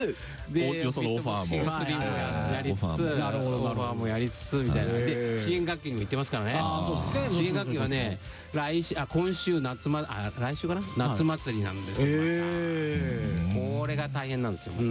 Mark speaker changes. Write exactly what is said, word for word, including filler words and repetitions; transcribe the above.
Speaker 1: でよそのオファーも
Speaker 2: まあやりつつ、オファーもやりつつみたいなで支援学級にも行ってますからね。支援学級はね、来週あ今週夏まあ来週かな夏祭りなんですよ。これが大変なんですよ。